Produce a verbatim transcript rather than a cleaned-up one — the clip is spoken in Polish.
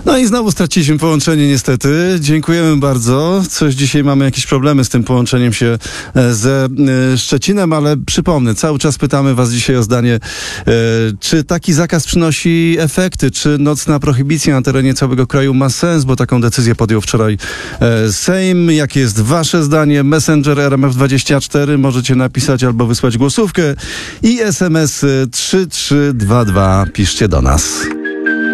No i znowu straciliśmy połączenie niestety. Dziękujemy bardzo. Coś dzisiaj mamy jakieś problemy z tym połączeniem się ze Szczecinem, ale przypomnę, cały czas pytamy was dzisiaj o zdanie, czy taki zakaz przynosi efekty, czy nocna prohibicja na terenie całego kraju ma sens, bo taką decyzję podjął wczoraj Sejm. Jakie jest wasze zdanie? Messenger R M F dwadzieścia cztery możecie napisać albo wysłać głosówkę i S M S trzy trzy dwa dwa piszcie do nas.